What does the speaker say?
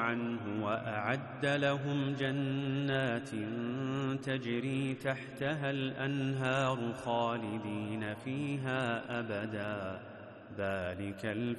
عنه وأعد لهم جنات تجري تحتها الأنهار خالدين فيها أبدا ذلك